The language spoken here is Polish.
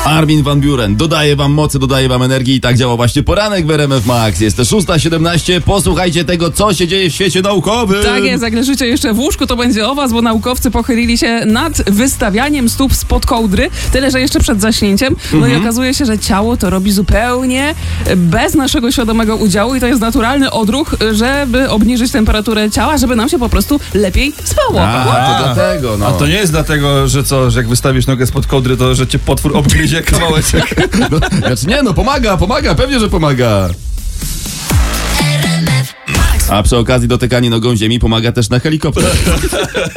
Armin van Buuren dodaje wam mocy, dodaje wam energii i tak działa właśnie poranek w RMF Max. Jest to 6:17. Posłuchajcie tego, co się dzieje w świecie naukowym. Tak jest, jak leżycie jeszcze w łóżku, to będzie o was, bo naukowcy pochylili się nad wystawianiem stóp spod kołdry, tyle, że jeszcze przed zaśnięciem. No i okazuje się, że ciało to robi zupełnie bez naszego świadomego udziału i to jest naturalny odruch, żeby obniżyć temperaturę ciała, żeby nam się po prostu lepiej spało. To dlatego, no. A to nie jest dlatego, że co, że jak wystawisz nogę spod kołdry, to że cię potwór obgryzie kawałeczek. Znaczy nie, no pomaga, pewnie, że pomaga. A przy okazji dotykanie nogą ziemi pomaga też na helikopter.